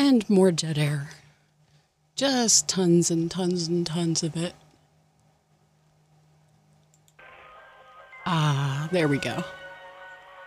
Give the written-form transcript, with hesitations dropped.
And more jet air. Just tons and tons and tons of it. Ah, there we go.